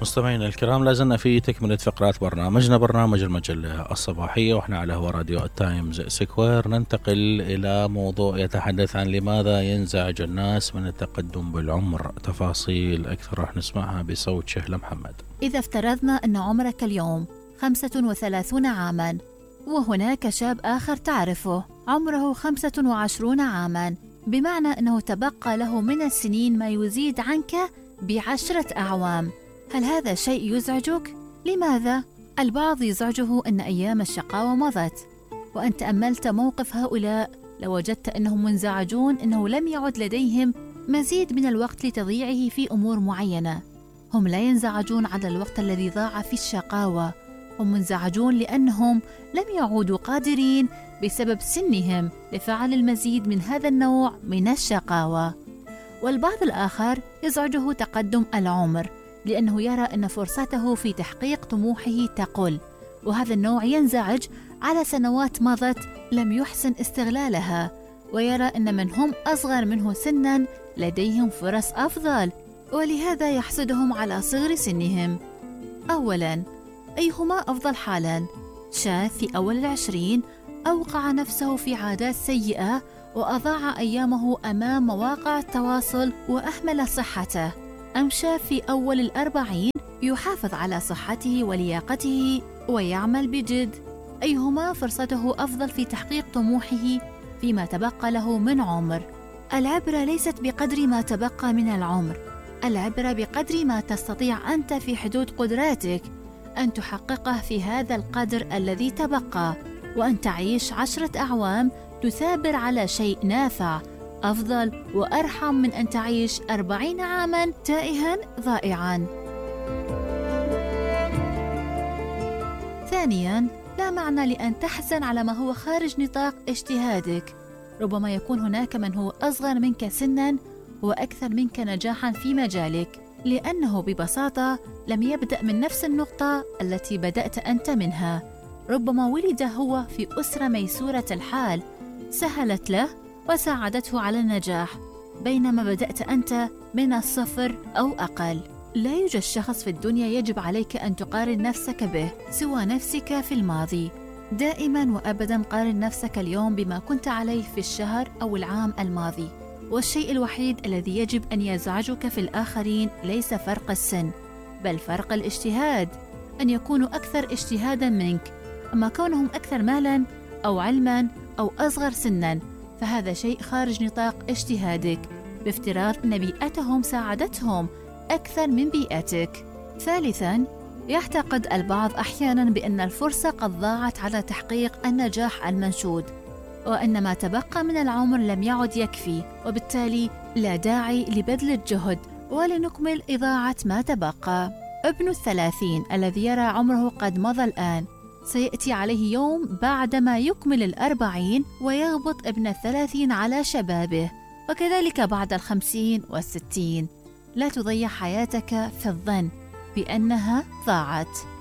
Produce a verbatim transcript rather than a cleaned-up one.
مستمعينا الكرام، لازلنا في تكملة فقرات برنامجنا برنامج المجلة الصباحية، وإحنا على هو راديو التايمز سكوير. ننتقل إلى موضوع يتحدث عن لماذا ينزعج الناس من التقدم بالعمر. تفاصيل أكثر راح نسمعها بصوت شهلة محمد. إذا افترضنا أن عمرك اليوم خمسة وثلاثون عاما، وهناك شاب آخر تعرفه عمره خمسة وعشرون عاما، بمعنى أنه تبقى له من السنين ما يزيد عنك بعشرة أعوام، هل هذا شيء يزعجك؟ لماذا؟ البعض يزعجه أن أيام الشقاوة مضت، وأن تأملت موقف هؤلاء لوجدت أنهم منزعجون أنه لم يعد لديهم مزيد من الوقت لتضييعه في أمور معينة. هم لا ينزعجون على الوقت الذي ضاع في الشقاوة، هم منزعجون لأنهم لم يعودوا قادرين بسبب سنهم لفعل المزيد من هذا النوع من الشقاوة. والبعض الآخر يزعجه تقدم العمر لأنه يرى أن فرصته في تحقيق طموحه تقل، وهذا النوع ينزعج على سنوات مضت لم يحسن استغلالها، ويرى أن من هم أصغر منه سناً لديهم فرص أفضل، ولهذا يحسدهم على صغر سنهم. أولاً، أيهما أفضل حالاً؟ شاب في أول العشرين أوقع نفسه في عادات سيئة وأضاع أيامه أمام مواقع التواصل وأهمل صحته، أم شاب في أول الأربعين يحافظ على صحته ولياقته ويعمل بجد؟ أيهما فرصته أفضل في تحقيق طموحه فيما تبقى له من عمر؟ العبرة ليست بقدر ما تبقى من العمر، العبرة بقدر ما تستطيع أنت في حدود قدراتك أن تحققه في هذا القدر الذي تبقى، وأن تعيش عشرة أعوام تثابر على شيء نافع أفضل وأرحم من أن تعيش أربعين عاماً تائها ضائعاً. ثانياً، لا معنى لأن تحزن على ما هو خارج نطاق اجتهادك. ربما يكون هناك من هو أصغر منك سناً وأكثر منك نجاحاً في مجالك، لأنه ببساطة لم يبدأ من نفس النقطة التي بدأت أنت منها. ربما ولد هو في أسرة ميسورة الحال سهلت له وساعدته على النجاح، بينما بدأت أنت من الصفر أو أقل. لا يوجد شخص في الدنيا يجب عليك أن تقارن نفسك به سوى نفسك في الماضي. دائما وأبدا قارن نفسك اليوم بما كنت عليه في الشهر أو العام الماضي. والشيء الوحيد الذي يجب أن يزعجك في الآخرين ليس فرق السن، بل فرق الاجتهاد، أن يكونوا أكثر اجتهادا منك. أما كونهم أكثر مالا أو علما أو أصغر سنا فهذا شيء خارج نطاق اجتهادك، بافتراض أن بيئتهم ساعدتهم أكثر من بيئتك. ثالثاً، يعتقد البعض أحياناً بأن الفرصة قد ضاعت على تحقيق النجاح المنشود، وأن ما تبقى من العمر لم يعد يكفي، وبالتالي لا داعي لبذل الجهد ولنكمل إضاعة ما تبقى. ابن الثلاثين الذي يرى عمره قد مضى الآن سيأتي عليه يوم بعدما يكمل الأربعين ويغبط ابن الثلاثين على شبابه، وكذلك بعد الخمسين والستين. لا تضيع حياتك في الظن بأنها ضاعت.